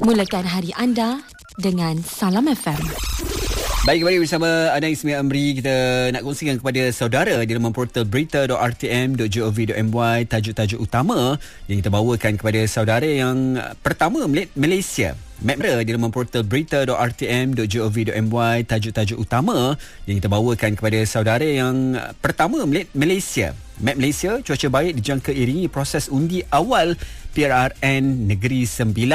Mulakan hari anda dengan Salam FM. Baik, kembali bersama Ana Ismail Amri. Kita nak kongsikan kepada saudara di laman portal berita.rtm.gov.my tajuk-tajuk utama yang kita bawakan kepada saudara. Yang pertama, Malaysia. Map di laman portal berita.rtm.gov.my tajuk-tajuk utama yang kita bawakan kepada saudara. Yang pertama, Malaysia. Map Malaysia, cuaca baik dijangka iringi proses undi awal PRRN Negeri Sembilan.